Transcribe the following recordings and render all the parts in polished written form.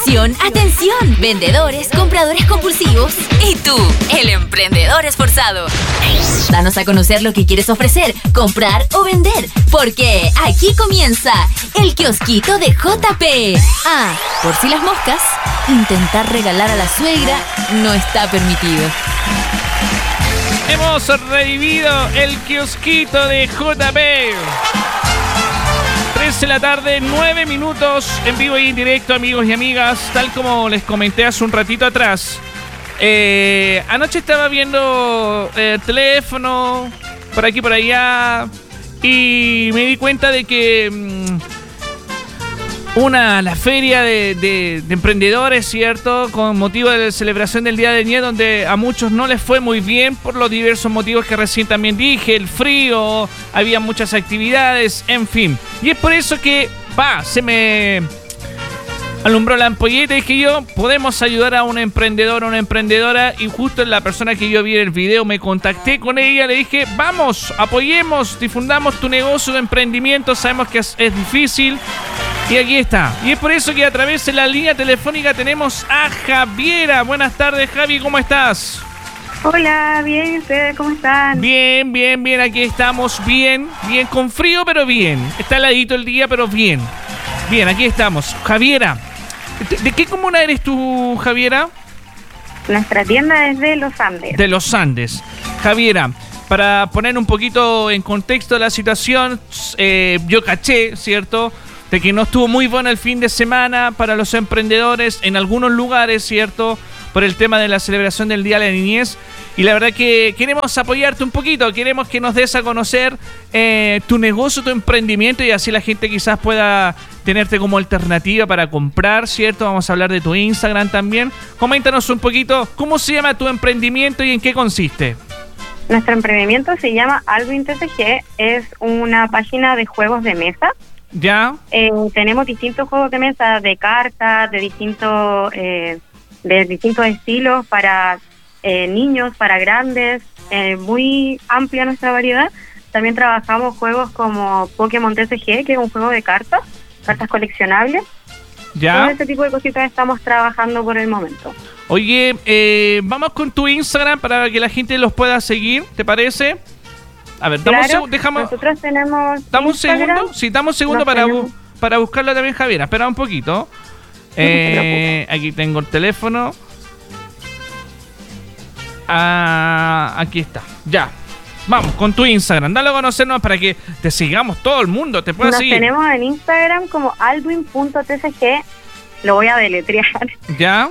Atención, atención, vendedores, compradores compulsivos y tú, el emprendedor esforzado. Danos a conocer lo que quieres ofrecer, comprar o vender, porque aquí comienza el kiosquito de JP. Ah, por si las moscas, intentar regalar a la suegra no está permitido. Hemos revivido el kiosquito de JP. 3 de la tarde, 9 minutos, en vivo y en directo, amigos y amigas. Tal como les comenté hace un ratito atrás, anoche estaba viendo el teléfono, por aquí, por allá, y me di cuenta de que la feria de emprendedores, ¿cierto? Con motivo de la celebración del Día del Niño, donde a muchos no les fue muy bien por los diversos motivos que recién también dije, el frío, había muchas actividades, en fin. Y es por eso que, se me alumbró la ampolleta y dije yo, podemos ayudar a un emprendedor o una emprendedora, y justo la persona que yo vi en el video me contacté con ella, le dije, vamos, apoyemos, difundamos tu negocio de emprendimiento, sabemos que es difícil. Y aquí está. Y es por eso que a través de la línea telefónica tenemos a Javiera. Buenas tardes, Javi, ¿cómo estás? Hola, bien, ¿y ustedes cómo están? Bien, aquí estamos, bien, con frío, pero bien. Está heladito el día, pero bien. Bien, aquí estamos. Javiera, ¿de qué comuna eres tú, Javiera? Nuestra tienda es de Los Andes. De Los Andes. Javiera, para poner un poquito en contexto la situación, yo caché, ¿cierto?, de que no estuvo muy bueno el fin de semana para los emprendedores en algunos lugares, ¿cierto?, por el tema de la celebración del Día de la Niñez. Y la verdad que queremos apoyarte un poquito, queremos que nos des a conocer tu negocio, tu emprendimiento, y así la gente quizás pueda tenerte como alternativa para comprar, ¿cierto? Vamos a hablar de tu Instagram también. Coméntanos un poquito cómo se llama tu emprendimiento y en qué consiste. Nuestro emprendimiento se llama Alwin TCG, es una página de juegos de mesa. ¿Ya? Tenemos distintos juegos de mesa, de cartas, de distintos estilos para niños, para grandes, muy amplia nuestra variedad. También trabajamos juegos como Pokémon TCG, que es un juego de cartas coleccionables. ¿Ya? Todo ese tipo de cositas estamos trabajando por el momento. Oye, vamos con tu Instagram para que la gente los pueda seguir, ¿te parece? A ver, nosotros tenemos ¿damos Instagram, un segundo? Sí, damos un segundo para buscarlo también, Javiera. Espera un poquito. Aquí tengo el teléfono. Aquí está. Ya. Vamos, con tu Instagram. Dale a conocernos para que te sigamos todo el mundo. Te pueda seguir. Nos tenemos en Instagram como alduin.tcg. Lo voy a deletrear. ¿Ya?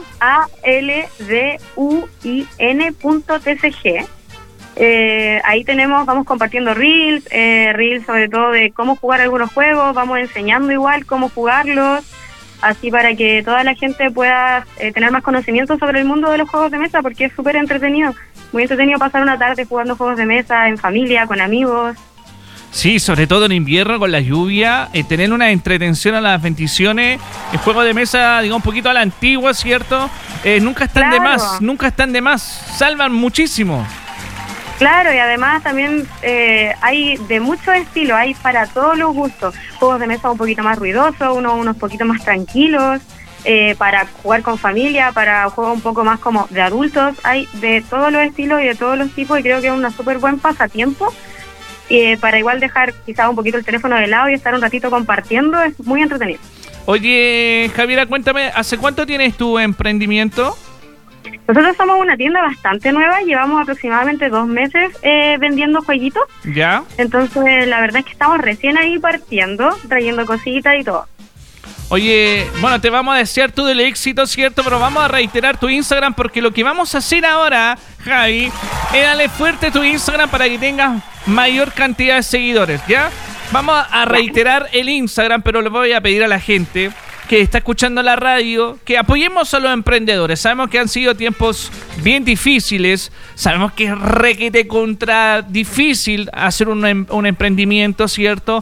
ALDUIN.tcg. Ahí vamos compartiendo reels sobre todo de cómo jugar algunos juegos, vamos enseñando igual cómo jugarlos, así para que toda la gente pueda tener más conocimiento sobre el mundo de los juegos de mesa, porque es súper entretenido, muy entretenido pasar una tarde jugando juegos de mesa en familia, con amigos. Sí, sobre todo en invierno con la lluvia, tener una entretención a las bendiciones, el juego de mesa, digamos, un poquito a la antigua, ¿cierto? Nunca están de más, salvan muchísimo. Claro, y además también hay de muchos estilos, hay para todos los gustos. Juegos de mesa un poquito más ruidosos, unos poquito más tranquilos, para jugar con familia, para juegos un poco más como de adultos. Hay de todos los estilos y de todos los tipos, y creo que es un súper buen pasatiempo. Para igual dejar quizás un poquito el teléfono de lado y estar un ratito compartiendo, es muy entretenido. Oye, Javiera, cuéntame, ¿hace cuánto tienes tu emprendimiento? Nosotros somos una tienda bastante nueva, llevamos aproximadamente 2 meses vendiendo jueguitos. ¿Ya? Entonces, la verdad es que estamos recién ahí partiendo, trayendo cositas y todo. Oye, bueno, te vamos a desear todo el éxito, ¿cierto? Pero vamos a reiterar tu Instagram, porque lo que vamos a hacer ahora, Javi, es darle fuerte a tu Instagram para que tengas mayor cantidad de seguidores, ¿ya? Vamos a reiterar el Instagram, pero le voy a pedir a la gente que está escuchando la radio que apoyemos a los emprendedores. Sabemos que han sido tiempos bien difíciles, sabemos que es requete contra difícil hacer un emprendimiento, ¿cierto?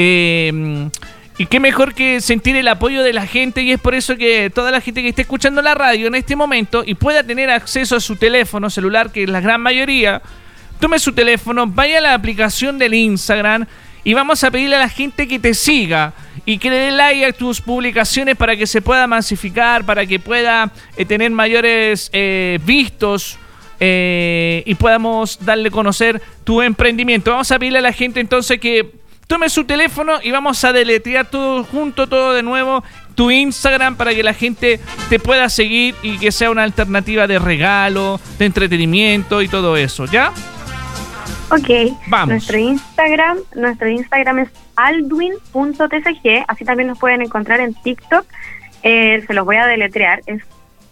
Y qué mejor que sentir el apoyo de la gente, y es por eso que toda la gente que esté escuchando la radio en este momento y pueda tener acceso a su teléfono celular, que es la gran mayoría, tome su teléfono, vaya a la aplicación del Instagram y vamos a pedirle a la gente que te siga y que le dé like a tus publicaciones para que se pueda masificar, para que pueda tener mayores vistos y podamos darle a conocer tu emprendimiento. Vamos a pedirle a la gente entonces que tome su teléfono y vamos a deletrear todo junto, todo de nuevo, tu Instagram para que la gente te pueda seguir y que sea una alternativa de regalo, de entretenimiento y todo eso, ¿ya? Ok, vamos. Nuestro Instagram es alduin.tcg, así también nos pueden encontrar en TikTok, se los voy a deletrear, es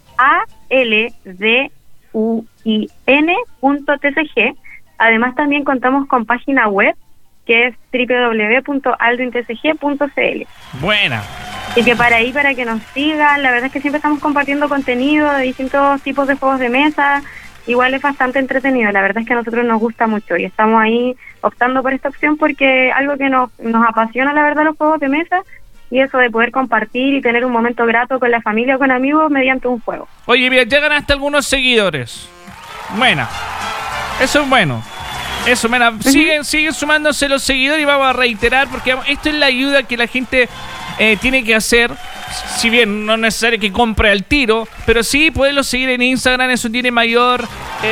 alduin.tcg. Además también contamos con página web que es www.alduintcg.cl. Buena. Y que para que nos sigan, la verdad es que siempre estamos compartiendo contenido de distintos tipos de juegos de mesa. Igual es bastante entretenido, la verdad es que a nosotros nos gusta mucho y estamos ahí optando por esta opción porque algo que nos apasiona, la verdad, los juegos de mesa, y eso de poder compartir y tener un momento grato con la familia o con amigos mediante un juego. Oye, bien, ya ganaste algunos seguidores. Buena. Eso es bueno. Eso, mira, siguen sumándose los seguidores y vamos a reiterar porque esto es la ayuda que la gente tiene que hacer. Si bien no es necesario que compre al tiro, pero sí poderlo seguir en Instagram, eso tiene mayor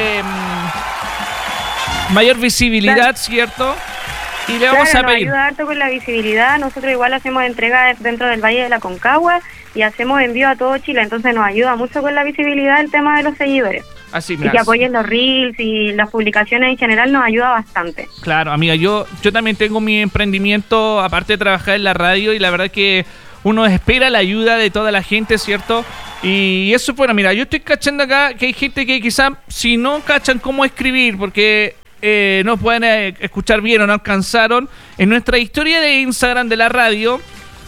visibilidad, claro. ¿Cierto? Y le vamos a pedir. Nos ayuda harto con la visibilidad. Nosotros igual hacemos entrega dentro del Valle de la Concagua y hacemos envío a todo Chile, entonces nos ayuda mucho con la visibilidad el tema de los seguidores. Así, y que apoyen los reels y las publicaciones en general nos ayuda bastante. Claro, amiga, yo también tengo mi emprendimiento, aparte de trabajar en la radio, y la verdad que uno espera la ayuda de toda la gente, ¿cierto? Y eso, bueno, mira, yo estoy cachando acá que hay gente que quizás si no cachan cómo escribir, porque no pueden escuchar bien o no alcanzaron, en nuestra historia de Instagram de la radio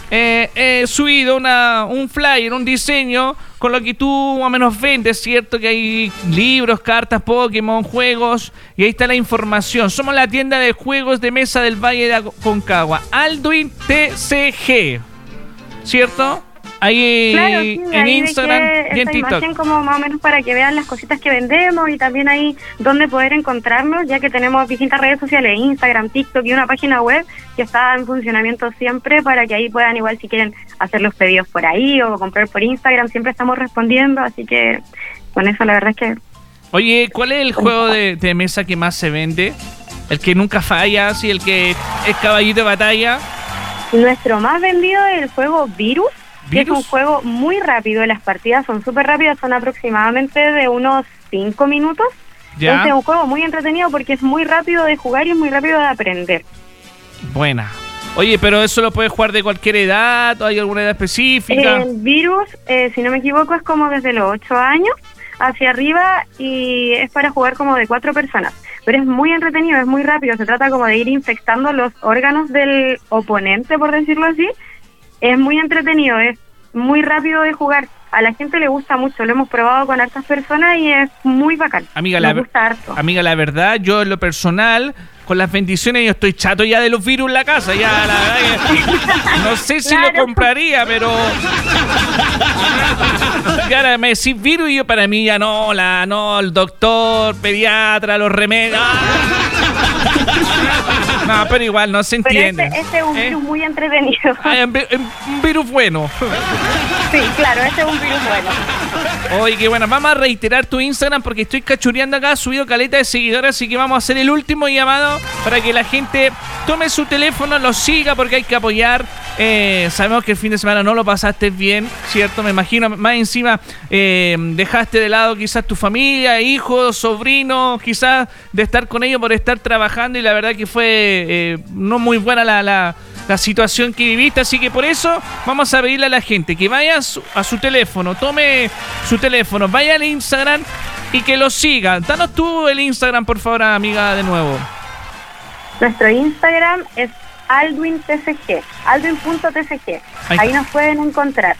he subido un flyer, un diseño con lo que tú más o menos vendes, ¿cierto? Que hay libros, cartas, Pokémon, juegos, y ahí está la información. Somos la tienda de juegos de mesa del Valle de Aconcagua, Alduin TCG, ¿cierto? Ahí, claro, sí, en ahí Instagram y en TikTok. Imagen como más o menos para que vean las cositas que vendemos y también ahí donde poder encontrarnos, ya que tenemos distintas redes sociales, Instagram, TikTok y una página web que está en funcionamiento siempre para que ahí puedan, igual si quieren hacer los pedidos por ahí o comprar por Instagram, siempre estamos respondiendo, así que con eso la verdad es que... Oye, ¿cuál es el juego de mesa que más se vende? El que nunca falla, así, el que es caballito de batalla. Nuestro más vendido es el juego Virus. Que es un juego muy rápido, las partidas son súper rápidas, son aproximadamente de unos 5 minutos. ¿Ya? Entonces es un juego muy entretenido porque es muy rápido de jugar y es muy rápido de aprender. Buena. Oye, pero ¿eso lo puedes jugar de cualquier edad o hay alguna edad específica? El Virus, si no me equivoco, es como desde los 8 años hacia arriba y es para jugar como de 4 personas. Pero es muy entretenido, es muy rápido, se trata como de ir infectando los órganos del oponente, por decirlo así. Es muy entretenido, es muy rápido de jugar. A la gente le gusta mucho, lo hemos probado con hartas personas y es muy bacán. Amiga, me gusta harto. Amiga, la verdad, yo en lo personal, con las bendiciones, yo estoy chato ya de los virus en la casa. Ya, la verdad que no sé si claro. Lo compraría, pero... Y ahora me decís virus y yo para mí ya no, el doctor, pediatra, los remedios... No, pero igual no se entiende. Pero este es un virus muy entretenido. Un virus bueno. Sí, claro, este es un virus bueno. Oye, qué bueno. Vamos a reiterar tu Instagram porque estoy cachureando acá, subido caleta de seguidores, así que vamos a hacer el último llamado para que la gente tome su teléfono, lo siga porque hay que apoyar. Sabemos que el fin de semana no lo pasaste bien, ¿cierto? Me imagino, más encima dejaste de lado quizás tu familia, hijos, sobrinos, quizás de estar con ellos por estar trabajando y la verdad que fue no muy buena la situación que viviste, así que por eso vamos a pedirle a la gente que vaya a su teléfono, tome su teléfono, vaya al Instagram y que lo siga. Danos tú el Instagram, por favor, amiga, de nuevo. Nuestro Instagram es alduintcg, alduin.tcg. Ahí nos pueden encontrar.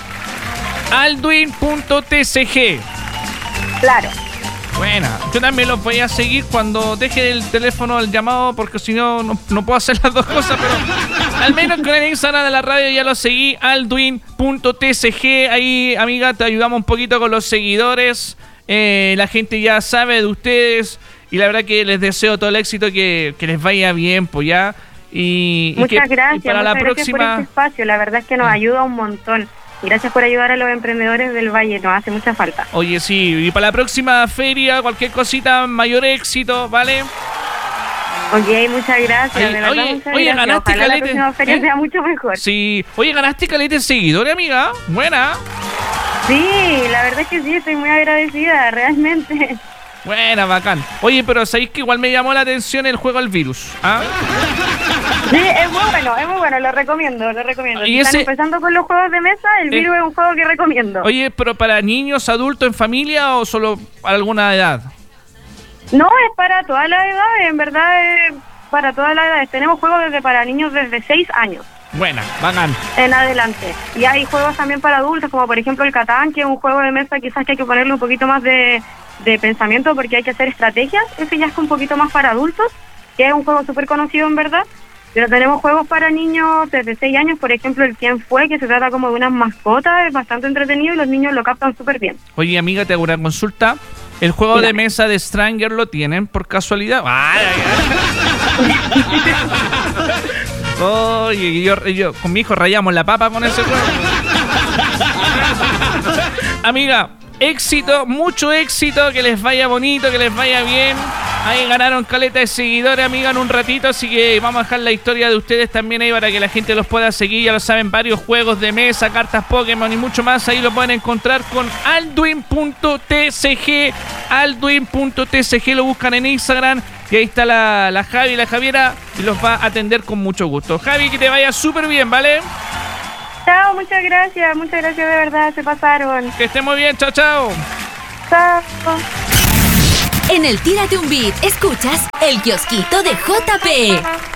Alduin.tcg. Claro. Buena, yo también los voy a seguir cuando deje el teléfono el llamado porque si no puedo hacer las dos cosas, pero al menos con el Instagram de la radio ya lo seguí, alduin.tcg. Ahí, amiga, te ayudamos un poquito con los seguidores, la gente ya sabe de ustedes y la verdad que les deseo todo el éxito, que les vaya bien, pues ya. Muchas gracias. Y para la próxima... por este espacio. La verdad es que nos ayuda un montón. Gracias por ayudar a los emprendedores del Valle. Nos hace mucha falta. Oye, sí. Y para la próxima feria, cualquier cosita, mayor éxito, ¿vale? Ok, muchas gracias. De verdad, muchas gracias. Ganaste Ojalá calete. la próxima feria sea mucho mejor. Sí. Oye, ganaste calete de seguidores, amiga. Buena. Sí, la verdad es que sí, estoy muy agradecida, realmente. Buena, bacán. Oye, pero sabéis que igual me llamó la atención el juego al virus. ¿Ah? Sí, es muy bueno, lo recomiendo. Y Si están empezando con los juegos de mesa, el virus es un juego que recomiendo. Oye, pero ¿para niños, adultos, en familia o solo para alguna edad? No, es para todas las edades, en verdad es para todas las edades. Tenemos juegos para niños desde 6 años. Buena, bacán. En adelante. Y hay juegos también para adultos, como por ejemplo el Catán, que es un juego de mesa quizás que hay que ponerle un poquito más de pensamiento porque hay que hacer estrategias. Ese ya es un poquito más para adultos, que es un juego súper conocido en verdad. Pero tenemos juegos para niños desde 6 años, por ejemplo el Quién Fue, que se trata como de unas mascotas, es bastante entretenido y los niños lo captan súper bien. Oye, amiga, te hago una consulta. ¿El juego de mesa de Stranger lo tienen por casualidad? Oye, yo con mi hijo rayamos la papa con ese juego. Amiga, éxito, mucho éxito, que les vaya bonito, que les vaya bien. Ahí ganaron caleta de seguidores, amiga, en un ratito, así que vamos a dejar la historia de ustedes también ahí para que la gente los pueda seguir. Ya lo saben, varios juegos de mesa, cartas Pokémon y mucho más. Ahí lo pueden encontrar con Alduin.tcg. Alduin.tcg, lo buscan en Instagram. Y ahí está la Javi, la Javiera, y los va a atender con mucho gusto. Javi, que te vaya súper bien, ¿vale? Chao, muchas gracias de verdad, se pasaron. Que esté muy bien, chao, chao. Chao. En el Tírate un Beat, escuchas El Kiosquito de JP.